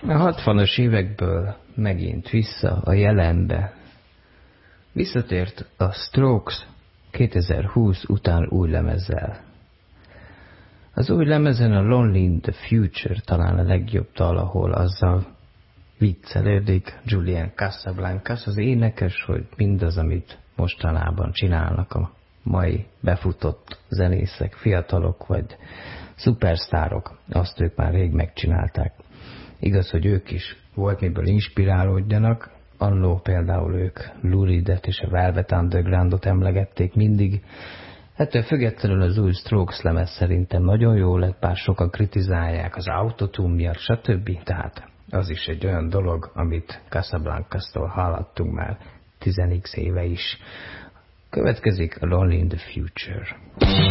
A 60-as évekből megint vissza a jelenbe. Visszatért a Strokes 2020 után új lemezzel. Az új lemezen a Lonely in the Future talán a legjobb dal, ahol azzal viccelődik Julian Casablancas, az énekes, hogy mindaz, amit mostanában csinálnak a mai befutott zenészek, fiatalok vagy szupersztárok, azt ők már rég megcsinálták. Igaz, hogy ők is volt miből inspirálódjanak, annó például ők Lou Reedet és a Velvet Undergroundot emlegették mindig. Ettől függetlenül az új Strokes lemez szerintem nagyon jó lett, bár sokan kritizálják az autotune miatt, stb. Tehát az is egy olyan dolog, amit Casablancas-tól hallottunk már 10x éve is. Következik a Lonely in the Future.